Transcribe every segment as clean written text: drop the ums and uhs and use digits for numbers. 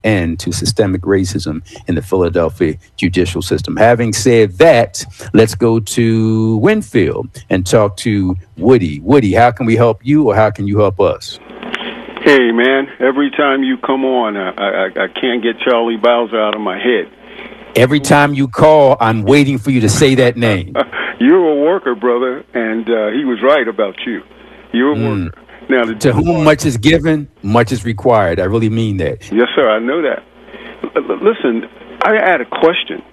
end to systemic racism in the Philadelphia judicial system. Having said that, let's go to Winfield and talk to Woody. Woody, how can we help you, or how can you help us? Hey, man, every time you come on, I can't get Charlie Bowser out of my head. Every time you call, I'm waiting for you to say that name. You're a worker, brother, and he was right about you. You're a worker. Now, to whom much is given, much is required. I really mean that. Yes, sir, I know that. Listen, I had a question.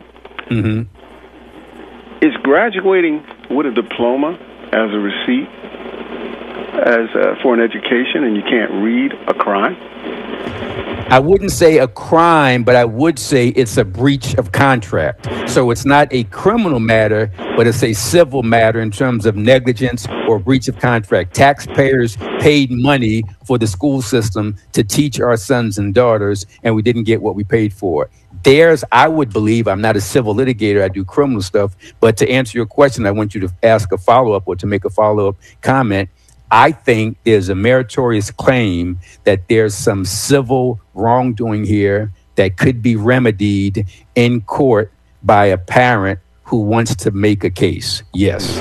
Is graduating with a diploma as a receipt for an education, and you can't read, a crime? I wouldn't say a crime, but I would say it's a breach of contract. So it's not a criminal matter, but it's a civil matter in terms of negligence or breach of contract. Taxpayers paid money for the school system to teach our sons and daughters, and we didn't get what we paid for. I would believe, I'm not a civil litigator, I do criminal stuff, but to answer your question, I want you to ask a follow-up or to make a follow-up comment. I think there's a meritorious claim that there's some civil wrongdoing here that could be remedied in court by a parent who wants to make a case. Yes.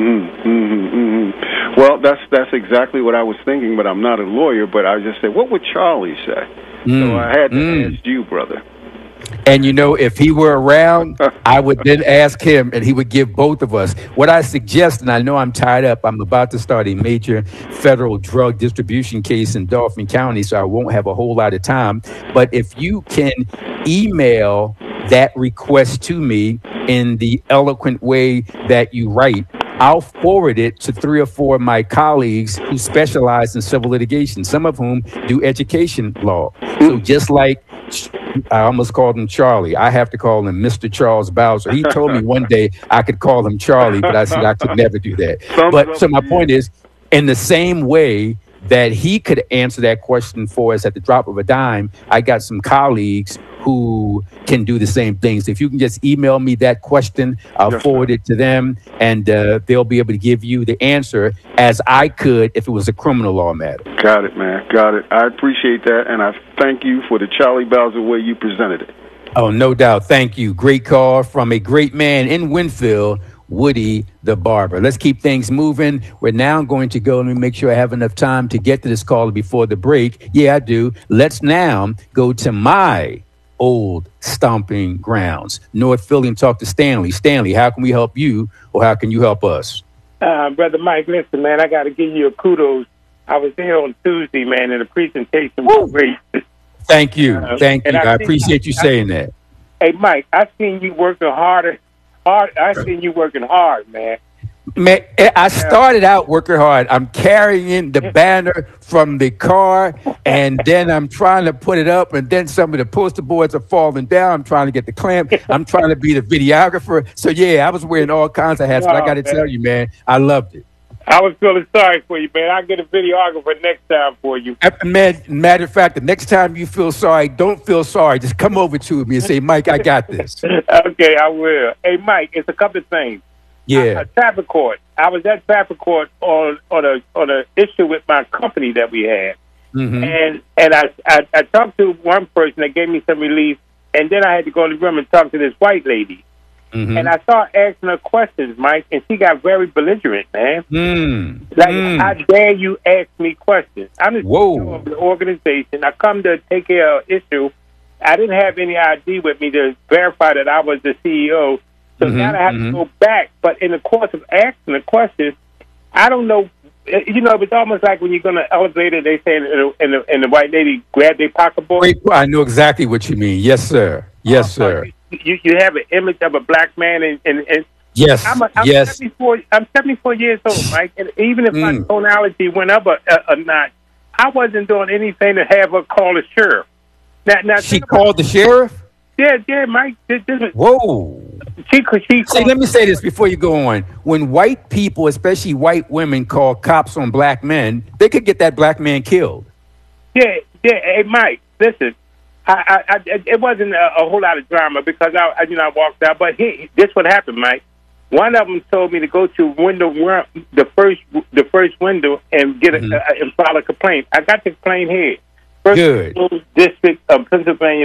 Well, that's exactly what I was thinking, but I'm not a lawyer, but I just said, what would Charlie say? So I had to ask you, brother. And, you know, if he were around, I would then ask him, and he would give both of us. What I suggest, and I know I'm tied up, I'm about to start a major federal drug distribution case in Dauphin County, so I won't have a whole lot of time. But if you can email that request to me in the eloquent way that you write, I'll forward it to 3 or 4 of my colleagues who specialize in civil litigation, some of whom do education law. So just like I almost called him Charlie, I have to call him Mr. Charles Bowser. He told me one day I could call him Charlie, but I said I could never do that. But so my point is, in the same way that he could answer that question for us at the drop of a dime, I got some colleagues who can do the same things. If you can just email me that question, I'll forward it to them, and they'll be able to give you the answer as I could if it was a criminal law matter. Got it, man. Got it. I appreciate that, and I thank you for the Charlie Bowser way you presented it. Oh, no doubt. Thank you. Great call from a great man in Winfield, Woody the barber. Let's keep things moving. We're now going to go. Let me make sure I have enough time to get to this caller before the break. Yeah, I do. Let's now go to my old stomping grounds, North Philly, and talk to Stanley. Stanley, how can we help you, or how can you help us? Brother Mike, listen, man, I got to give you a kudos. I was there on Tuesday, man, and the presentation was great. Thank you. Thank you. I appreciate you saying that. Hey, Mike, I've seen you working hard. I've seen you working hard, man. Man, I started out working hard. I'm carrying the banner from the car, and then I'm trying to put it up, and then some of the poster boards are falling down. I'm trying to get the clamp. I'm trying to be the videographer. So, yeah, I was wearing all kinds of hats, but I got to tell you, man, I loved it. I was feeling sorry for you, man. I'll get a videographer next time for you. Matter of fact, the next time you feel sorry, don't feel sorry. Just come over to me and say, Mike, I got this. Okay, I will. Hey, Mike, it's a couple of things. Yeah. Traffic court. I was at traffic court on a issue with my company that we had. Mm-hmm. And I talked to one person that gave me some relief, and then I had to go in the room and talk to this white lady. Mm-hmm. And I started asking her questions, Mike, and she got very belligerent, man. How dare you ask me questions? I'm the CEO of the organization. I come to take care of an issue. I didn't have any ID with me to verify that I was the CEO. So now I have to go back. But in the course of asking the question, I don't know. You know, it's almost like when you go in the elevator, they say, and the white lady grab their pocketbook. I know exactly what you mean. Yes, sir. Yes, sir. You have an image of a black man, and yes, I'm 74 years old, Mike, and even if my tonality went up a notch, I wasn't doing anything to have her call the sheriff. Now she called the sheriff? Yeah, Mike. Whoa. See, let me say this before you go on. When white people, especially white women, call cops on black men, they could get that black man killed. Yeah. Hey, Mike, listen. It wasn't a whole lot of drama because I walked out. But this what happened, Mike. One of them told me to go to the first window and get and file a complaint. I got the complaint here. First District of Pennsylvania